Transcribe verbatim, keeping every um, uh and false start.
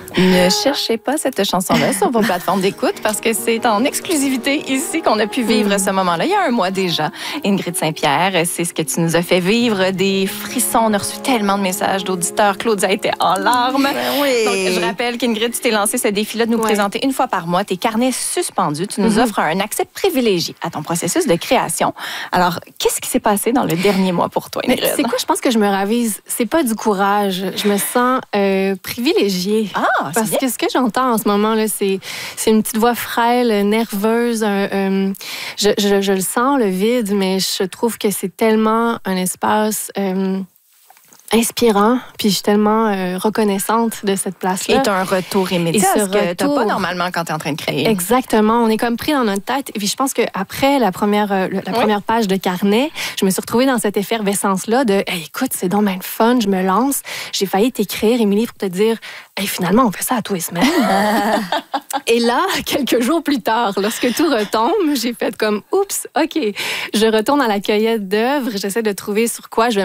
Ne cherchez pas cette chanson-là sur vos plateformes d'écoute parce que c'est en exclusivité ici qu'on a pu vivre ce moment-là. Il y a un mois déjà, Ingrid Saint-Pierre, c'est ce que tu nous as fait vivre, des frissons. On a reçu tellement de messages d'auditeurs. Claudia était en larmes. Ben oui. Donc, je rappelle qu'Ingrid, tu t'es lancé ce défi-là de nous Ouais. présenter une fois par mois tes carnets suspendus. Tu nous Mm-hmm. offres un accès privilégié à ton processus de création. Alors, qu'est-ce qui s'est passé dans le dernier mois pour toi, Mais Ingrid? c'est quoi, je pense que je me ravise. C'est pas du courage. Je me sens euh, privilégiée. Ah, c'est Parce bien. que ce que j'entends en ce moment, là, c'est, c'est une petite voix frêle, nerveuse. un- un- je, je, je le sens, le vide, mais je trouve que c'est tellement un espace euh, inspirant. Puis je suis tellement euh, reconnaissante de cette place-là. Et un retour immédiat, Et ce ce que t'as pas retour- normalement quand tu es en train de créer. Exactement. On est comme pris dans notre tête. Et puis, je pense qu'après la première, euh, la Oui. première page de carnet, je me suis retrouvée dans cette effervescence-là de hey, écoute, c'est donc bien le fun, je me lance. J'ai failli t'écrire, Émilie, pour te dire hey, finalement, on fait ça à tous les semaines. Et là, quelques jours plus tard, lorsque tout retombe, j'ai fait comme oups, OK. Je retourne à la cueillette d'œuvres. J'essaie de trouver sur quoi je vais